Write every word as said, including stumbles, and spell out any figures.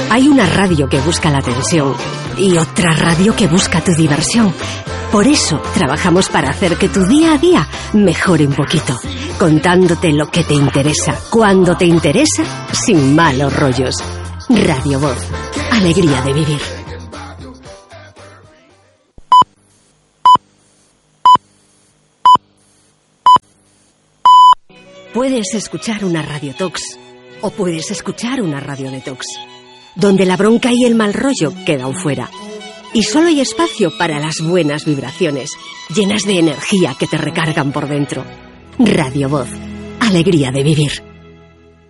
Hay una radio que busca la atención y otra radio que busca tu diversión. Por eso trabajamos para hacer que tu día a día mejore un poquito, contándote lo que te interesa, cuando te interesa, sin malos rollos. Radio Voz, alegría de vivir. Puedes escuchar una Radio Tox o puedes escuchar una Radio Detox, donde la bronca y el mal rollo quedan fuera. Y solo hay espacio para las buenas vibraciones, llenas de energía que te recargan por dentro. Radio Voz, alegría de vivir.